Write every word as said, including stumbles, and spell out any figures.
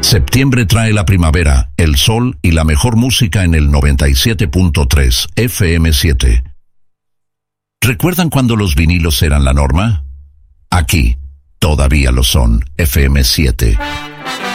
Septiembre trae la primavera, el sol y la mejor música en el noventa y siete punto tres F M siete. ¿Recuerdan cuando los vinilos eran la norma? Aquí, todavía lo son, F M siete.